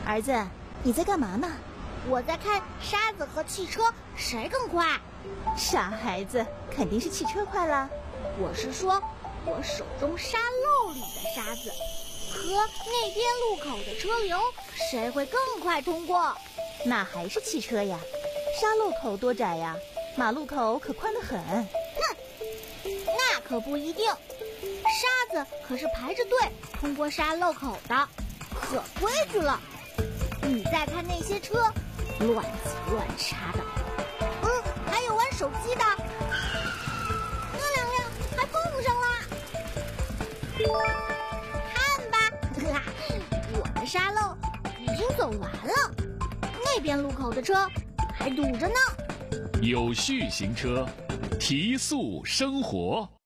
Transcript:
儿子，你在干嘛呢？ 我在看沙子和汽车谁更快。 傻孩子，肯定是汽车快啦。 我是说，我手中沙漏里的沙子和那边路口的车流，谁会更快通过？ 那还是汽车呀，沙漏口多窄呀，马路口可宽得很。 哼，那可不一定，沙子可是排着队通过沙漏口的，可规矩了。你再看那些车，乱挤乱插的，还有玩手机的，那两辆还碰上啦。看吧，我的沙漏已经走完了，那边路口的车还堵着呢。 有序行车，提速生活。